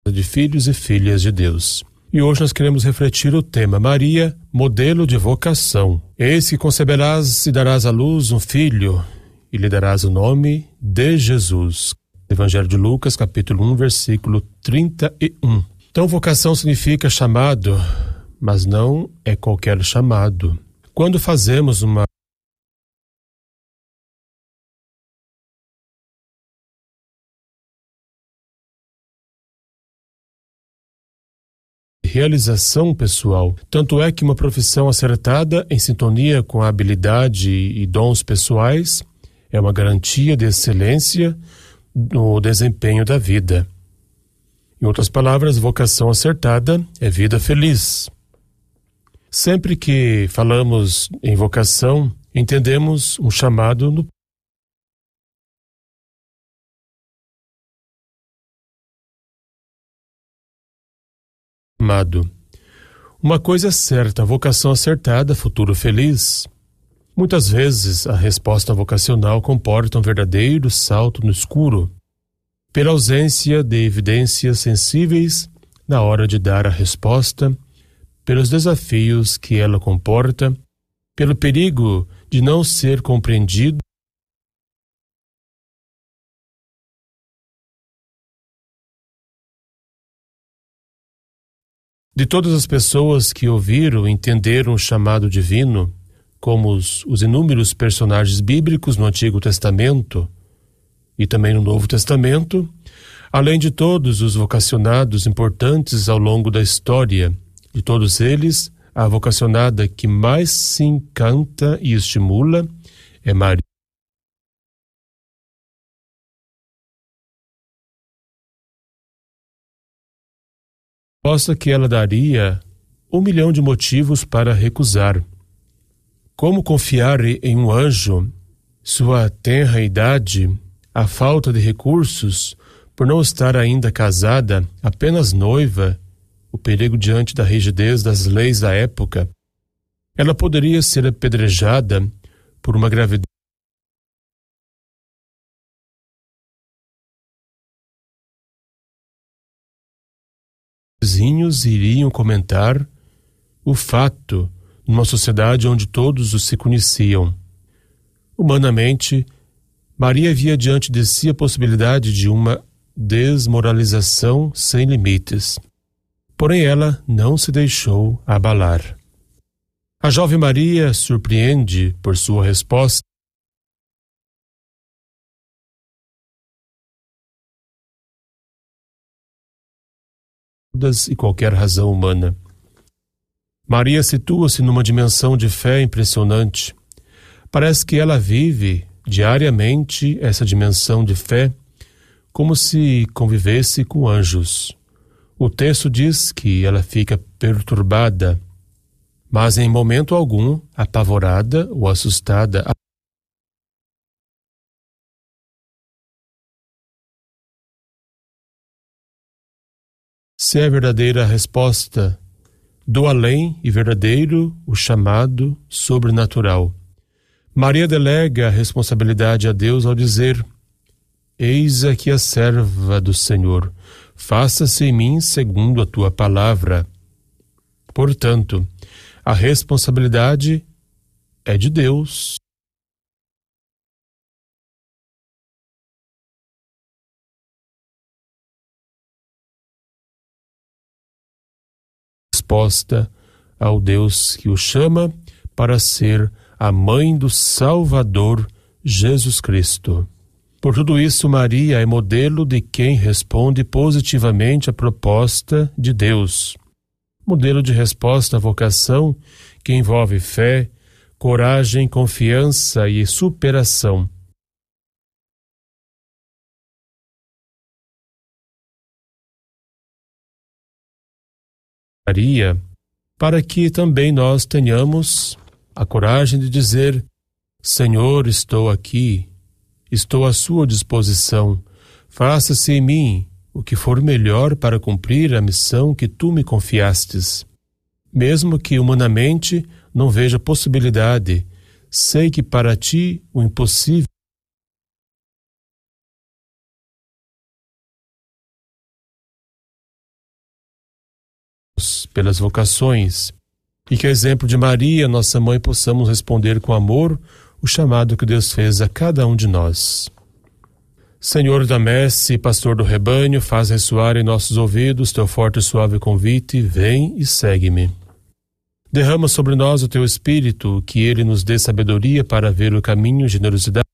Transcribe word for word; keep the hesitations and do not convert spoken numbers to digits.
de filhos e filhas de Deus. E hoje nós queremos refletir o tema Maria, modelo de vocação. Eis que conceberás e darás à luz um filho, e lhe darás o nome de Jesus. Evangelho de Lucas, capítulo um, versículo trinta e um. Então, vocação significa chamado, mas não é qualquer chamado. Quando fazemos uma realização pessoal, tanto é que uma profissão acertada em sintonia com a habilidade e dons pessoais é uma garantia de excelência no desempenho da vida. Em outras palavras, vocação acertada é vida feliz. Sempre que falamos em vocação, entendemos um chamado no chamado. Uma coisa é certa, vocação acertada, futuro feliz. Muitas vezes a resposta vocacional comporta um verdadeiro salto no escuro, pela ausência de evidências sensíveis na hora de dar a resposta, pelos desafios que ela comporta, pelo perigo de não ser compreendido, de todas as pessoas que ouviram e entenderam o chamado divino, como os, os inúmeros personagens bíblicos no Antigo Testamento e também no Novo Testamento, além de todos os vocacionados importantes ao longo da história, de todos eles, a vocacionada que mais se encanta e estimula é Maria. Resposta que ela daria um milhão de motivos para recusar. Como confiar em um anjo, sua tenra idade, a falta de recursos, por não estar ainda casada, apenas noiva, o perigo diante da rigidez das leis da época, ela poderia ser apedrejada por uma gravidez. Vizinhos iriam comentar o fato numa sociedade onde todos os se conheciam. Humanamente, Maria via diante de si a possibilidade de uma desmoralização sem limites. Porém, ela não se deixou abalar. A jovem Maria surpreende por sua resposta. E qualquer razão humana. Maria situa-se numa dimensão de fé impressionante. Parece que ela vive diariamente essa dimensão de fé como se convivesse com anjos. O texto diz que ela fica perturbada, mas em momento algum apavorada ou assustada. Se é verdadeira a resposta do além e verdadeiro o chamado sobrenatural. Maria delega a responsabilidade a Deus ao dizer: Eis aqui a serva do Senhor, faça-se em mim segundo a tua palavra. Portanto, a responsabilidade é de Deus. Resposta ao Deus que o chama para ser a mãe do Salvador Jesus Cristo. Por tudo isso, Maria é modelo de quem responde positivamente à proposta de Deus. Modelo de resposta à vocação que envolve fé, coragem, confiança e superação. Maria, para que também nós tenhamos a coragem de dizer: Senhor, estou aqui, estou à sua disposição, faça-se em mim o que for melhor para cumprir a missão que tu me confiastes. Mesmo que humanamente não veja possibilidade, sei que para ti o impossível Deus, pelas vocações, e que, a exemplo de Maria, nossa mãe, possamos responder com amor o chamado que Deus fez a cada um de nós. Senhor da messe, pastor do rebanho, faz ressoar em nossos ouvidos teu forte e suave convite, vem e segue-me. Derrama sobre nós o teu Espírito, que ele nos dê sabedoria para ver o caminho, generosidade